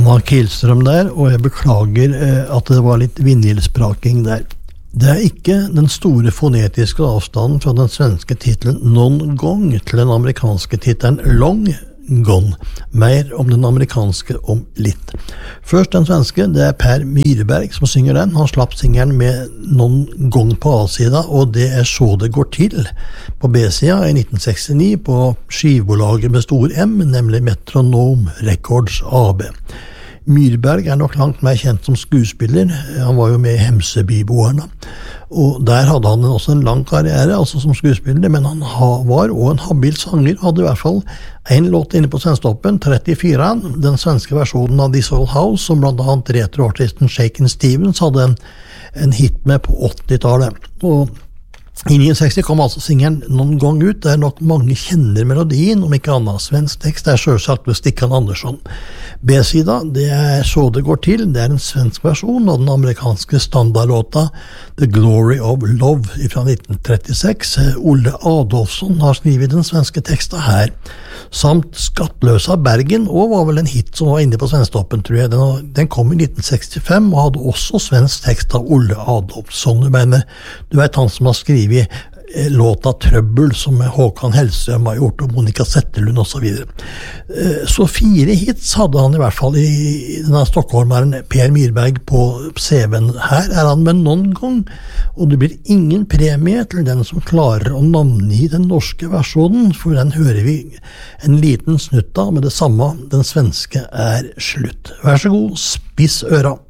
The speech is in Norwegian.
Anna Kihlström der, og jeg beklager at det var litt vinylspraking der. Det ikke den store fonetiske avstanden fra den svenske titelen Non Gong til den amerikanske titelen Long Gone. Mer om den amerikanske om litt. Først den svenske, det Per Myrberg som synger den. Han slapp singeren med Non Gone på A-sida, og det Så det går til på B-sida i 1969 på skivbolaget med stor M, nemlig Metronome Records AB. Myrberg nok langt mer kjent som skuespiller. Han var jo med i Hemsebyboerne, og der hadde han også en lang karriere, altså som skuespiller, men han var også en habil sanger, hadde i hvert fall en låt inne på Svensktoppen, 34, den svenske versjonen av This Old House, som blant annet retroartisten Shakin' Stevens hadde en hit med på 80-tallet, og i 1960 kom altså singeren noen gang ut, der nok mange kjenner melodien, om ikke annet. Svensk tekst selvsagt ved Stickan Andersson. B-sida, det Så det går til, det en svensk versjon av den amerikanske standardlåta The Glory of Love fra 1936. Olle Adolfsson har skrivet den svenske teksten her, samt Skattløsa Bergen, og var vel en hit som var inne på Svensktoppen, tror jeg. Den kom i 1965, og hadde også svensk tekst av Olle Adolfsson. Du vet han som har skrivet låta Trøbbel som Håkan Hellstrøm har gjort, og Monica Zetterlund og så videre. Så 4 hits hadde han i hvert fall i denne stockholmeren Per Myrberg på CV-en. Her han med noen gang, og det blir ingen premie til den som klarer å navngi den norske versjonen, for den hører vi en liten snutt av med det samme. Den svenske slutt. Vær så god, spiss øra.